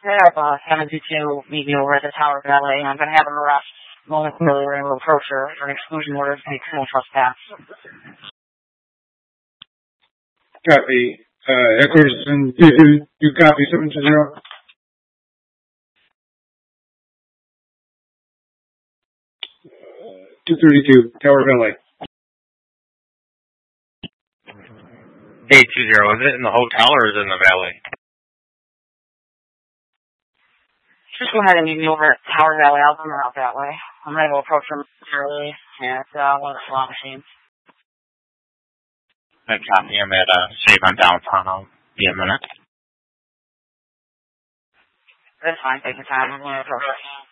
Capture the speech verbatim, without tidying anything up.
Yeah, boss. Having you two meet me over at the Tower Valet. I'm going to have him arrest momentarily we're able to approach her for an exclusion order to make criminal trespass. Copy. Uh, Echoes and you, you copy seven to zero. Two thirty-two, Tower Valet. eight two zero, is it in the hotel or is it in the valet? Just go ahead and meet me over at Tower Valley. I'll come out that way. I'm ready to approach them early at uh, one of the slot machines. I copy. I'm at uh, Save on Downtown. I'll be a minute. That's fine. Take your time. I'm going to approach her.